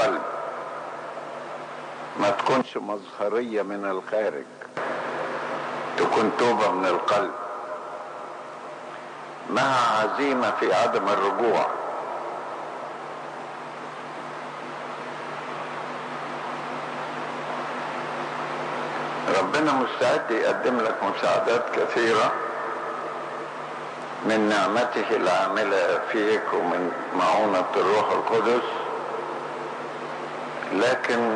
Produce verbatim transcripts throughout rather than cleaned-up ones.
القلب، ما تكونش مظهرية من الخارج، تكون توبة من القلب مع عزيمة في عدم الرجوع. ربنا مستعد يقدم لك مساعدات كثيرة من نعمته العاملة فيك ومن معونة الروح القدس، لكن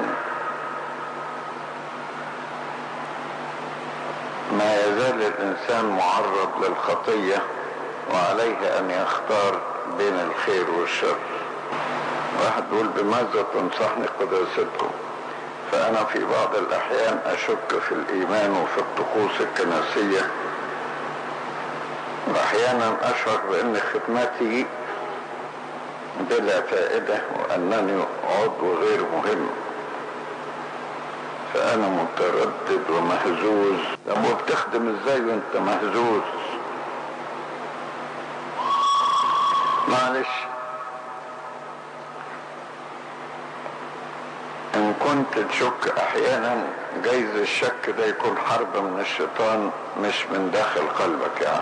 ما يزال الإنسان معرض للخطية وعليه أن يختار بين الخير والشر. واحد يقول: بماذا تنصحني قداستكم؟ فأنا في بعض الأحيان أشك في الإيمان وفي الطقوس الكنسية، وأحيانا أشعر بأن خدمتي بلا فائدة وأنني عضو غير مهم، فأنا متردد ومهزوز. طب وبتخدم إزاي وأنت مهزوز؟ معلش، إن كنت تشك أحيانا جايز الشك ده يكون حرب من الشيطان مش من داخل قلبك يعني.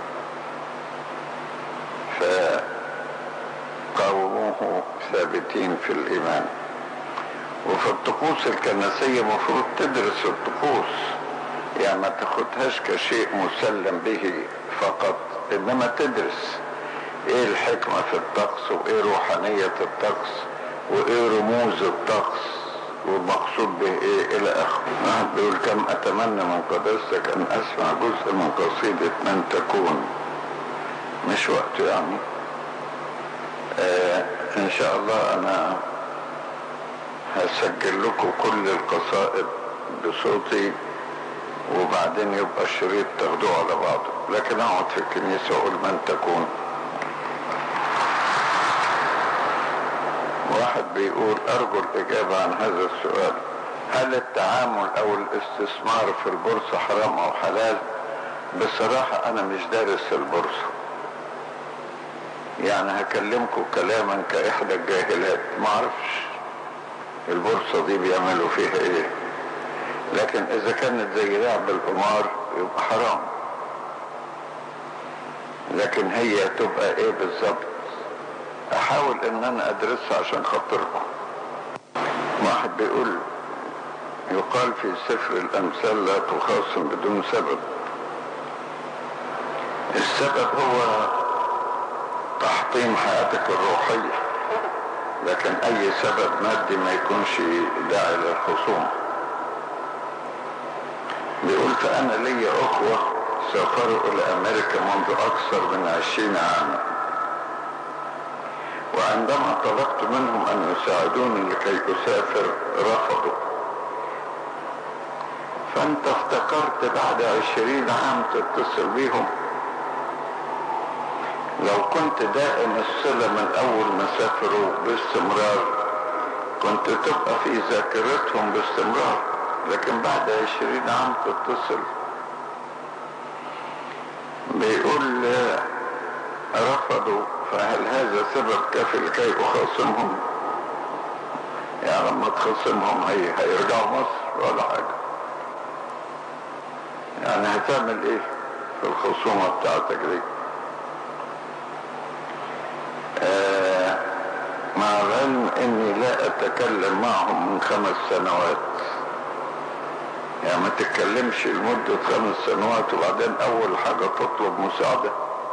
فقوموه ثابتين في الإيمان. وفي الطقوس الكنسية مفروض تدرس الطقوس، يعني ما تاخدهاش كشيء مسلم به فقط، إنما تدرس إيه الحكمة في الطقس، وإيه روحانية الطقس، وإيه رموز الطقس، والمقصود به إيه إلى آخره. واحد بيقول: كم أتمنى من قداستك أن أسمع جزء من قصيدة من تكون. مش وقته يعني. آه إن شاء الله أنا هسجل لكم كل القصائد بصوتي، وبعدين يبقى الشريط تاخدوه على بعضه، لكن اقعد في الكنيسة واقول من تكون. واحد بيقول: ارجو الاجابة عن هذا السؤال: هل التعامل او الاستثمار في البورصة حرام او حلال؟ بصراحة انا مش دارس البورصة، يعني هكلمكم كلاما كاحدى الجاهلات، ما اعرفش البورصة دي بيعملوا فيها ايه، لكن اذا كانت زي لعب القمار يبقى حرام، لكن هي تبقى ايه بالظبط احاول ان انا ادرسها عشان خاطركم. واحد بيقول: يقال في سفر الامثال لا تخاصم بدون سبب. السبب هو تحطيم حياتك الروحية، لكن اي سبب مادي ما يكونش داعي للخصوم. بيقول: فانا لي اخوة سافروا الى امريكا منذ اكثر من عشرين عاما، وعندما طلبت منهم ان يساعدوني لكي اسافر رفضوا. فانت افتكرت بعد عشرين عام تتصل بيهم؟ لو كنت دائم الصلة من اول ما سافروا باستمرار كنت تبقى في ذاكرتهم باستمرار، لكن بعد عشرين عام تتصل. بيقول: رفضوا، فهل هذا سبب كافي لكي اخاصمهم؟ يعني لما تخاصمهم هي هيرجعوا مصر ولا حاجة؟ يعني هتعمل ايه في الخصومة بتاعتك دي؟ آه مع العلم اني لا اتكلم معهم من خمس سنوات، يعني ما تتكلمش لمدة خمس سنوات وبعدين اول حاجة تطلب مساعدة.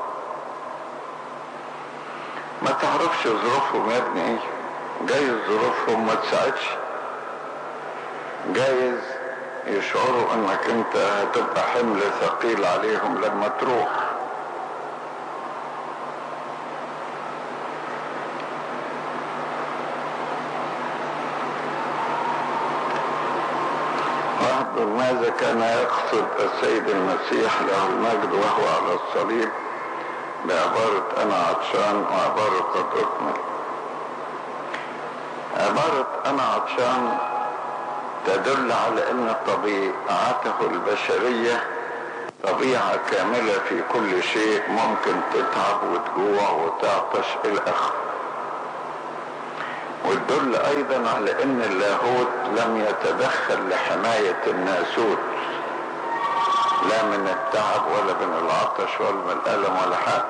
ما تعرفش ظروفهم يا ابني ايه، جايز ظروفهم ما تساعدش، جايز يشعروا انك انت هتبقى حمل ثقيل عليهم لما تروح. ماذا كان يقصد السيد المسيح له المجد وهو على الصليب بعبارة أنا عطشان وعبارة قد أكمل؟ عبارة أنا عطشان تدل على أن طبيعته البشرية طبيعة كاملة في كل شيء، ممكن تتعب وتجوع وتعطش إلى آخره، وتدل ايضا على ان اللاهوت لم يتدخل لحماية الناسوت، لا من التعب ولا من العطش ولا من الألم ولا حاجة.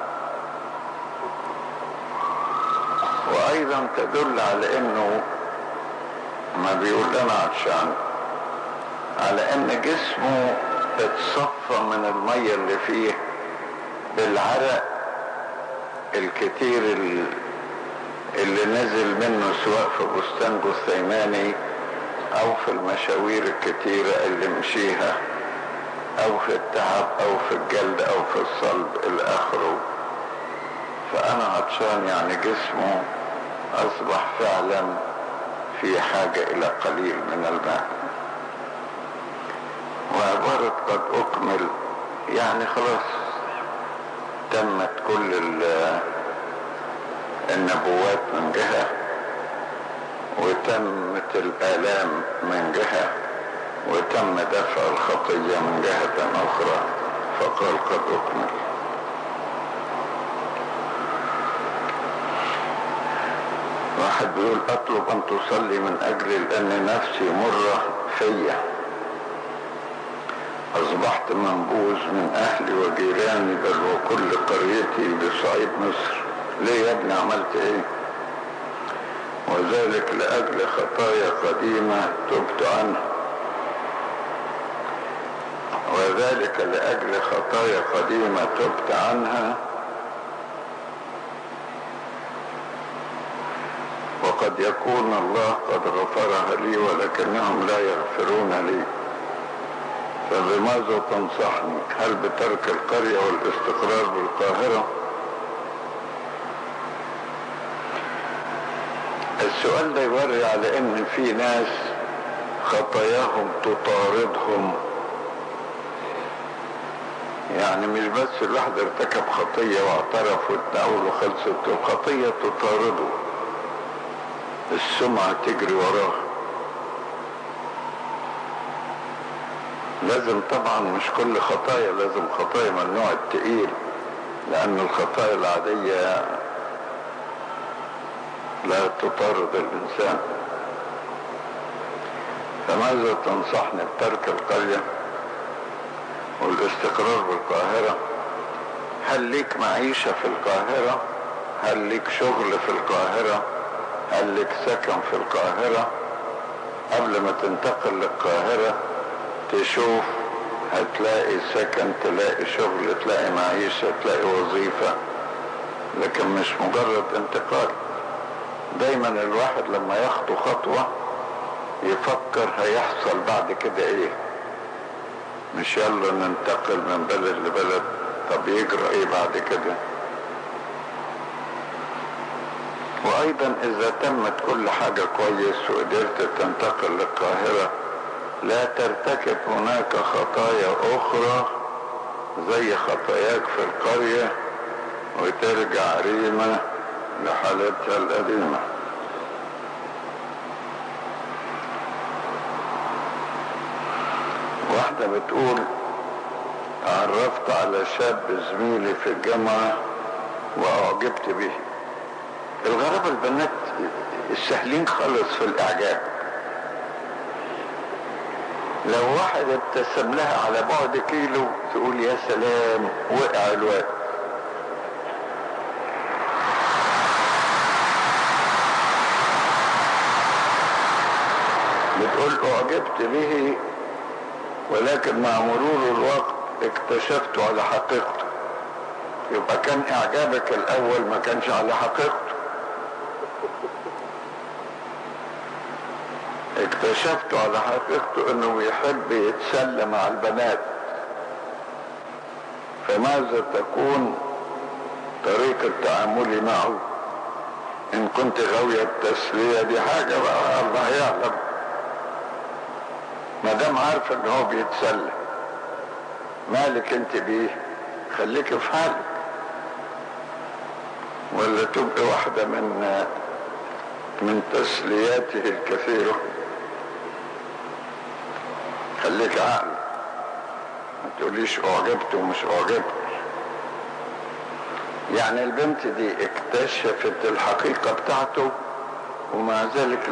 وايضا تدل على انه ما بيقول لنا عطشان، على ان جسمه اتصفى من المية اللي فيه بالعرق الكتير اللي نزل منه، سواء في بستان جثيماني او في المشاوير الكتيرة اللي مشيها، او في التعب او في الجلد او في الصلب الى اخره. فانا عطشان يعني جسمه اصبح فعلا في حاجة الى قليل من الماء. وعبارة قد اكمل يعني خلاص تمت كل النبوات من جهة، وتمت الآلام من جهة، وتم دفع الخطية من جهة أخرى، فقال قد أكمل. واحد بيقول أطلب أن تصلي من أجلي لأن نفسي مرة فيا، أصبحت منبوذ من أهلي وجيراني بل وكل قريتي بصعيد مصر. ليه يا ابني عملت إيه؟ وذلك لأجل خطايا قديمة تبت عنها، وذلك لأجل خطايا قديمة تبت عنها، وقد يكون الله قد غفرها لي ولكنهم لا يغفرون لي. فبماذا تنصحني؟ هل بترك القرية والاستقرار بالقاهرة؟ السؤال ده يوري على ان في ناس خطاياهم تطاردهم، يعني مش بس الواحد ارتكب خطية واعترف واتناول وخلصت، الخطية تطارده، السمعة تجري وراه. لازم طبعا مش كل خطايا، لازم خطايا من النوع التقيل، لان الخطايا العادية لا تطارد الانسان. فماذا تنصحني؟ بترك القرية والاستقرار بالقاهرة. هل ليك معيشة في القاهرة؟ هل ليك شغل في القاهرة؟ هل ليك سكن في القاهرة؟ قبل ما تنتقل للقاهرة تشوف هتلاقي سكن، تلاقي شغل، تلاقي معيشة، تلاقي وظيفة، لكن مش مجرد انتقال. دايما الواحد لما يخطو خطوة يفكر هيحصل بعد كده ايه، مش يلا ننتقل من بلد لبلد، طب يجرى ايه بعد كده. وايضا اذا تمت كل حاجة كويس وقدرت تنتقل للقاهرة، لا ترتكب هناك خطايا اخرى زي خطاياك في القرية وترجع ريمة لحالتها القديمة. واحدة بتقول تعرفت على شاب زميلي في الجامعة واعجبت به. الغرابة البنات السهلين خالص في الاعجاب. لو واحد ابتسم لها على بعد كيلو تقول يا سلام وقع الواد. بتقول اعجبت به ولكن مع مرور الوقت اكتشفت على حقيقته. يبقى كان اعجابك الاول ما كانش على حقيقته. اكتشفت على حقيقته انه يحب يتسلى مع البنات. فماذا تكون طريقة تعاملي معه؟ ان كنت غاوية التسلية دي حاجة بقى الله يعلم، ما دام عارفة ان هو بيتسلى مالك انت بيه، خليك في حالك. ولا تبقى واحدة من من تسلياته الكثيرة. خليك عقل، ما تقوليش اعجبت ومش اعجبت. يعني البنت دي اكتشفت الحقيقة بتاعته ومع ذلك